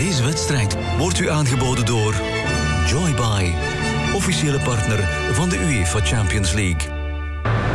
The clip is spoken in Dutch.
Deze wedstrijd wordt u aangeboden door Joybuy, officiële partner van de UEFA Champions League.